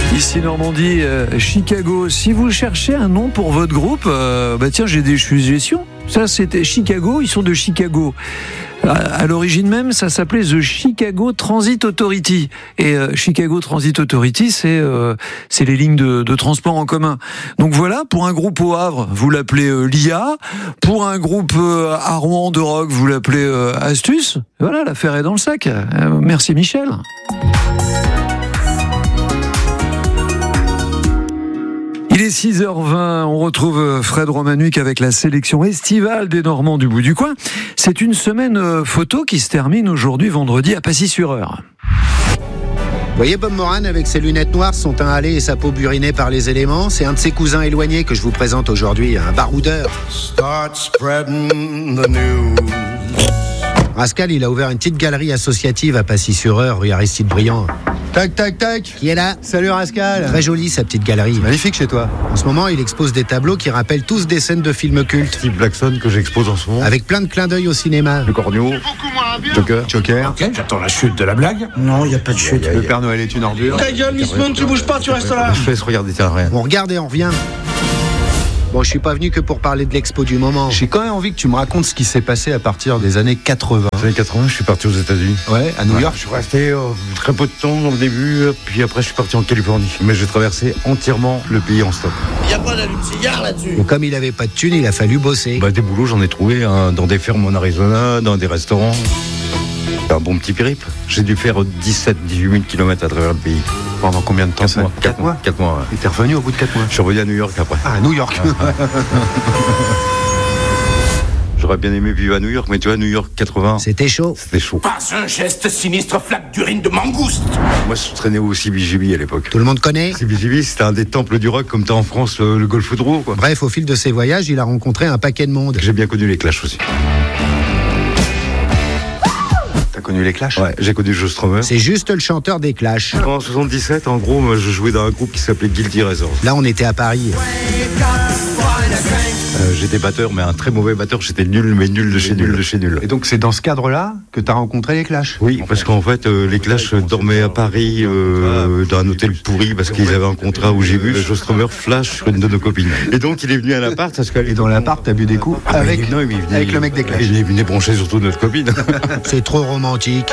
Ici Normandie, Chicago. Si vous cherchez un nom pour votre groupe, tiens, j'ai des suggestions. Ça, c'était Chicago, ils sont de Chicago. À l'origine même, ça s'appelait The Chicago Transit Authority. Et Chicago Transit Authority, c'est les lignes de transport en commun. Donc voilà, pour un groupe au Havre, vous l'appelez LIA. Pour un groupe à Rouen de rock, vous l'appelez Astuce. Voilà, l'affaire est dans le sac. Merci Michel. Il est 6h20, on retrouve Fred Romanuik avec la sélection estivale des Normands du bout du coin. C'est une semaine photo qui se termine aujourd'hui, vendredi, à Passy-sur-Eure. Vous voyez Bob Moran avec ses lunettes noires, son teint hâlé et sa peau burinée par les éléments? C'est un de ses cousins éloignés que je vous présente aujourd'hui, un baroudeur. Start spreading the news. Rascal, il a ouvert une petite galerie associative à Passy-sur-Eure, rue Aristide Briand. Tac, tac, tac. Qui est là? Salut Rascal. Très jolie sa petite galerie. Magnifique chez toi. En ce moment, il expose des tableaux qui rappellent tous des scènes de films cultes. Steve Blackson que j'expose en ce moment. Avec plein de clins d'œil au cinéma. Le Cornio, Joker. Ok, j'attends la chute de la blague. Non, il n'y a pas de chute. Le Père Noël est une ordure. Ta gueule, Miss Moon, tu bouges pas, tu restes là. Je laisse regarder, t'as rien. On regarde et on revient. Bon, je suis pas venu que pour parler de l'expo du moment. J'ai quand même envie que tu me racontes ce qui s'est passé à partir des années 80. Dans les années 80, je suis parti aux États-Unis. Ouais, à New York. Je suis resté très peu de temps au début, puis après je suis parti en Californie. Mais j'ai traversé entièrement le pays en stop. Y a pas d'allume-cigare là-dessus. Et comme il avait pas de thunes, il a fallu bosser. Des boulots, j'en ai trouvé dans des fermes en Arizona, dans des restaurants. Un bon petit périple. J'ai dû faire 17-18 000 km à travers le pays. Pendant combien de temps? 4 mois. 4 mois, ouais. Et t'es revenu au bout de 4 mois? Je suis revenu à New York après. Ah, à New York. J'aurais bien aimé vivre à New York, mais tu vois, New York 80, C'était chaud. c'était chaud. Pas un geste sinistre, flaque d'urine de mangouste. Moi, je traînais au CBGB à l'époque. Tout le monde connaît. CBGB, c'était un des temples du rock, comme t'as en France le Golf de Roux, quoi. Bref, au fil de ses voyages, il a rencontré un paquet de monde. J'ai bien connu les Clash aussi. T'as connu les Clash? Ouais, j'ai connu Joe Strummer. C'est juste le chanteur des Clash. En 77, en gros, moi, je jouais dans un groupe qui s'appelait Guilty Razor. Là, on était à Paris. J'étais batteur, mais un très mauvais batteur. J'étais nul, mais nul de chez nul de chez nul. Et donc c'est dans ce cadre-là que t'as rencontré les Clash? Oui, parce qu'en fait, les Clash dormaient à Paris dans un hôtel pourri parce qu'ils avaient un contrat où j'ai vu Joe Strummer flash sur une de nos copines. Et donc il est venu à l'appart parce qu'elle Et dans l'appart, t'as bu des coups avec le mec des Clash? Il venait broncher surtout notre copine. C'est trop romantique.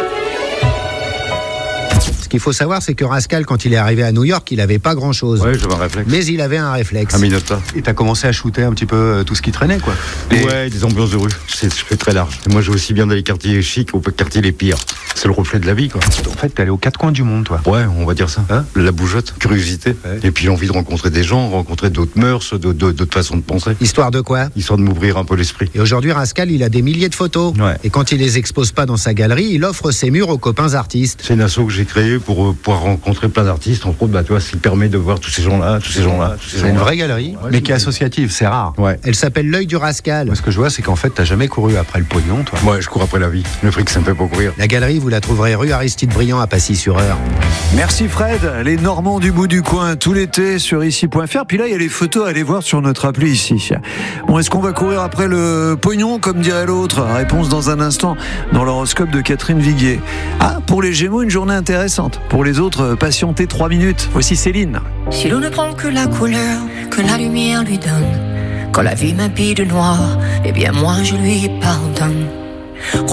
Ce qu'il faut savoir, c'est que Rascal, quand il est arrivé à New York, il avait pas grand-chose. Ouais, j'avais un réflexe. Mais il avait un réflexe. Un Minota. Et t'as commencé à shooter un petit peu tout ce qui traînait, quoi. Ouais, des ambiances de rue. Je fais très large. Et moi, j'ai aussi bien dans les quartiers chics qu'aux quartiers les pires. C'est le reflet de la vie, quoi. En fait, t'es allé aux quatre coins du monde, toi. Ouais, on va dire ça. Hein? La bougeotte, curiosité. Ouais. Et puis l'envie de rencontrer des gens, rencontrer d'autres mœurs, d'autres façons de penser. Histoire de quoi? Histoire de m'ouvrir un peu l'esprit. Et aujourd'hui, Rascal, il a des milliers de photos. Ouais. Et quand il les expose pas dans sa galerie, il offre ses murs aux copains artistes. C'est une asso que j'ai créée pour pouvoir rencontrer plein d'artistes. Entre autres, tu vois, ce qui permet de voir tous ces gens-là. C'est une vraie galerie, mais qui est associative, c'est rare. Ouais. Elle s'appelle l'œil du Rascal. Moi, ce que je vois, c'est qu'en fait, t'as jamais couru après le pognon, toi. Ouais, je cours après la vie. Le fric, ça me fait pas courir. La galerie, vous la trouverez rue Aristide Briand à Passy-sur-Eure. Merci Fred, les Normands du bout du coin tout l'été sur ici.fr. Puis là, il y a les photos à aller voir sur notre appli ici. Bon, est-ce qu'on va courir après le pognon, comme dirait l'autre? Réponse dans un instant dans l'horoscope de Catherine Viguier. Ah, pour les Gémeaux, une journée intéressante. Pour les autres, patientez 3 minutes. Voici Céline. Si l'on ne prend que la couleur que la lumière lui donne, quand la vie m'habille de noir, eh bien moi je lui pardonne.